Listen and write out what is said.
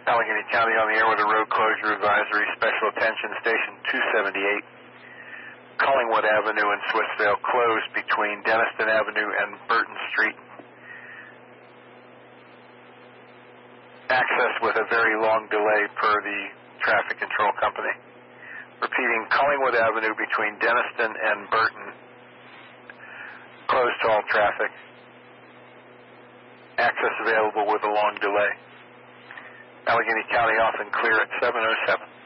Allegheny County on the air with a road closure advisory. Special attention, station 278. Collingwood Avenue and Swissvale closed between Denniston Avenue and Burton Street. Access with a very long delay per the traffic control company. Repeating, Collingwood Avenue between Denniston and Burton closed to all traffic. Access available with a long delay. Allegheny County off and clear at 7:07.